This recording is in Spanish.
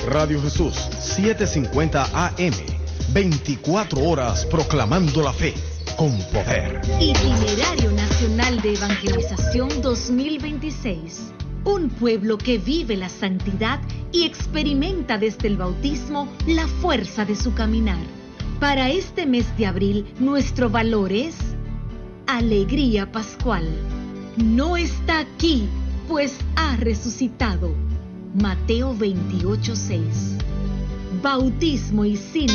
Radio Jesús 750 AM, 24 horas proclamando la fe con poder. Itinerario Nacional de Evangelización 2026. Un pueblo que vive la santidad y experimenta desde el bautismo la fuerza de su caminar. Para este mes de abril, nuestro valor es alegría pascual. No está aquí, pues ha resucitado. Mateo 28:6. Bautismo y signo